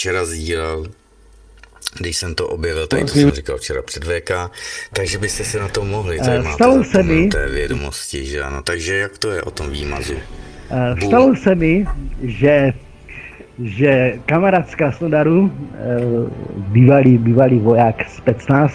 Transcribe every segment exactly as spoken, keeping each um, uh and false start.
včera sdílel, když jsem to objevil, tady to jsem říkal včera před V K, takže byste se na to mohli, tady máte zapomenuté vědomosti, že ano, takže jak to je o tom výmazu? Stalo se mi, že, že kamarád z Krasnodaru, bývalý, bývalý voják specnaz,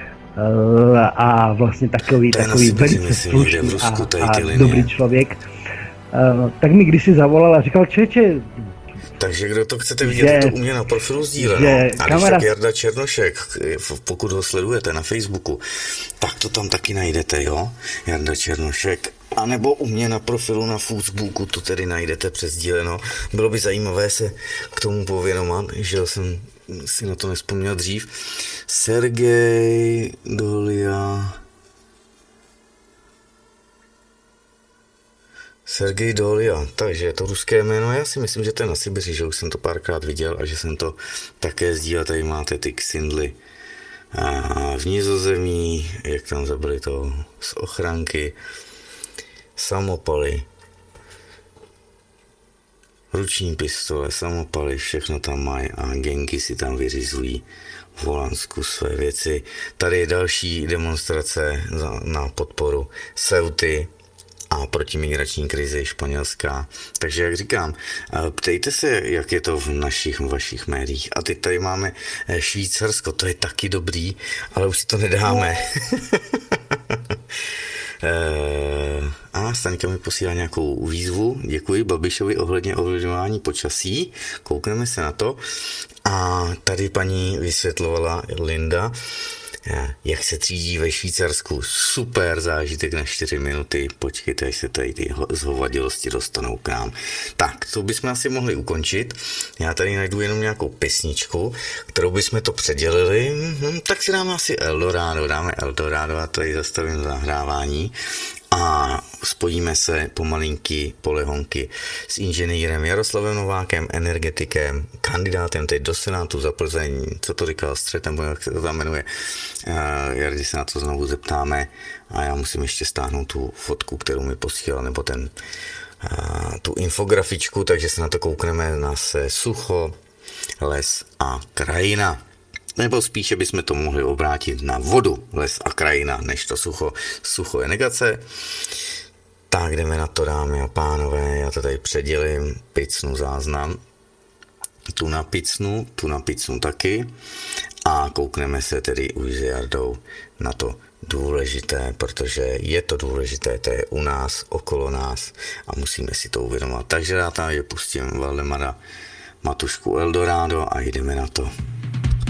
a vlastně takový, takový velice slušný a, a dobrý člověk, tak mi kdysi zavolal a říkal, čeče, takže kdo to chcete vidět, že, to u mě na profilu sdíleno. A když kamarád... tak Jarda Černošek, pokud ho sledujete na Facebooku, tak to tam taky najdete, jo? Jarda Černošek. A nebo u mě na profilu na Facebooku to tedy najdete přesdíleno. Bylo by zajímavé se k tomu pověnomat, že jsem si na to nespomněl dřív. Sergej Dolia... Sergej Dolia, takže je to ruské jméno, já si myslím, že to je na Sibiři, že už jsem to párkrát viděl a že jsem to také sdílel, tady máte ty ksindly v Nizozemí, jak tam zabili to z ochranky, samopaly, ruční pistole, samopaly, všechno tam mají a genky si tam vyřizují v Holandsku své věci. Tady je další demonstrace na podporu Ceuty a protimigrační krizi španělská. Takže jak říkám, ptejte se, jak je to v našich, v vašich médiích. A teď tady máme Švýcarsko, to je taky dobrý, ale už si to nedáme. A Staňka mi posílá nějakou výzvu, děkuji Babišovi ohledně ovlivňování počasí, koukneme se na to. A tady paní vysvětlovala Linda, jak se třídí ve Švýcarsku. Super zážitek na čtyři minuty. Počkejte, až se tady ty zhovadilosti dostanou k nám. Tak, to bychom asi mohli ukončit. Já tady najdu jenom nějakou pesničku, kterou bychom to předělili. Hm, tak si dáme asi Eldorado. Dáme Eldorado a tady zastavím zahrávání. A spojíme se pomalinky, polehonky s inženýrem Jaroslavem Novákem, energetikem, kandidátem teď do Senátu za Plzeň, co to říkal, střetem, jak se to tam jmenuje. Jardy se na to znovu zeptáme a já musím ještě stáhnout tu fotku, kterou mi posílal, nebo ten, tu infografičku, takže se na to koukneme na se sucho, les a krajina. Nebo spíše bychom to mohli obrátit na vodu, les a krajina, než to sucho. Sucho je negace. Tak jdeme na to, dámy a pánové, já to tady předělím, picnu záznam. Tu napicnu, tu napicnu taky. A koukneme se tedy už s Jardou na to důležité, protože je to důležité, to je u nás, okolo nás a musíme si to uvědomovat. Takže já tam pustím Valdemara Matušku Eldorado a jdeme na to.